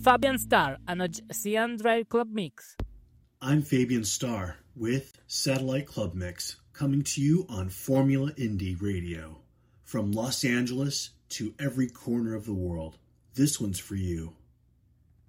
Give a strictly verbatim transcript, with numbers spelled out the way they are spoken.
Fabian Starr a nag-Sian Drive Club Mix. I'm Fabian Starr with Satellite Club Mix, coming to you on Formula Indie Radio. From Los Angeles to every corner of the world, this one's for you.